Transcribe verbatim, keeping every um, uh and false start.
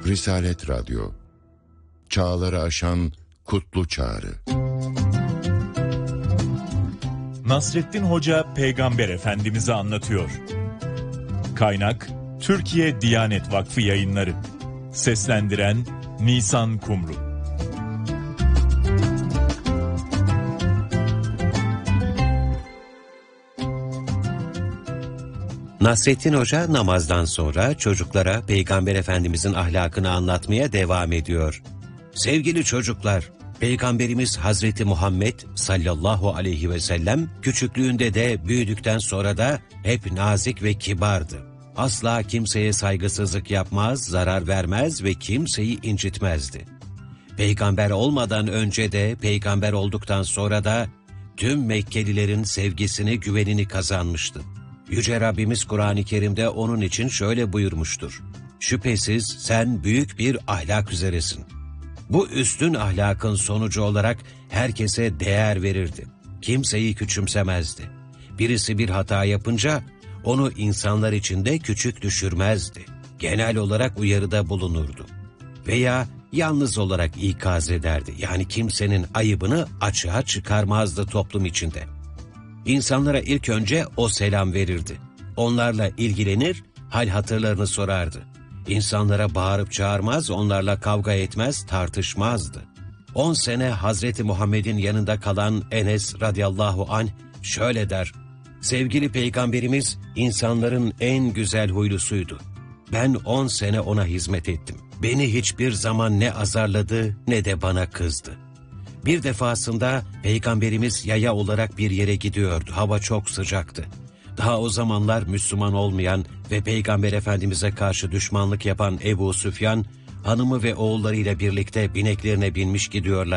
Risalet Radyo, çağları aşan kutlu çağrı. Nasrettin Hoca Peygamber Efendimiz'i anlatıyor. Kaynak Türkiye Diyanet Vakfı Yayınları. Seslendiren Nisan Kumru. Nasrettin Hoca namazdan sonra çocuklara Peygamber Efendimizin ahlakını anlatmaya devam ediyor. Sevgili çocuklar, Peygamberimiz Hazreti Muhammed sallallahu aleyhi ve sellem küçüklüğünde de büyüdükten sonra da hep nazik ve kibardı. Asla kimseye saygısızlık yapmaz, zarar vermez ve kimseyi incitmezdi. Peygamber olmadan önce de, peygamber olduktan sonra da tüm Mekkelilerin sevgisini, güvenini kazanmıştı. Yüce Rabbimiz Kur'an-ı Kerim'de onun için şöyle buyurmuştur. Şüphesiz sen büyük bir ahlak üzeresin. Bu üstün ahlakın sonucu olarak herkese değer verirdi. Kimseyi küçümsemezdi. Birisi bir hata yapınca onu insanlar içinde küçük düşürmezdi. Genel olarak uyarıda bulunurdu. Veya yalnız olarak ikaz ederdi. Yani kimsenin ayıbını açığa çıkarmazdı toplum içinde. İnsanlara ilk önce o selam verirdi. Onlarla ilgilenir, hal hatırlarını sorardı. İnsanlara bağırıp çağırmaz, onlarla kavga etmez, tartışmazdı. On sene Hazreti Muhammed'in yanında kalan Enes radıyallahu anh şöyle der. Sevgili Peygamberimiz insanların en güzel huylusuydu. Ben on sene ona hizmet ettim. Beni hiçbir zaman ne azarladı ne de bana kızdı. Bir defasında Peygamberimiz yaya olarak bir yere gidiyordu. Hava çok sıcaktı. Daha o zamanlar Müslüman olmayan ve Peygamber Efendimiz'e karşı düşmanlık yapan Ebu Süfyan, hanımı ve oğullarıyla birlikte bineklerine binmiş gidiyorlar.